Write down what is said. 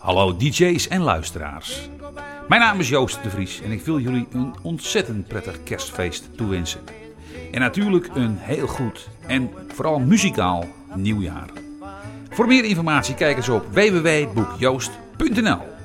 Hallo DJ's en luisteraars. Mijn naam is Joost de Vries en ik wil jullie een ontzettend prettig kerstfeest toewensen. En natuurlijk een heel goed en vooral muzikaal nieuwjaar. Voor meer informatie kijk eens op www.boekjoost.nl.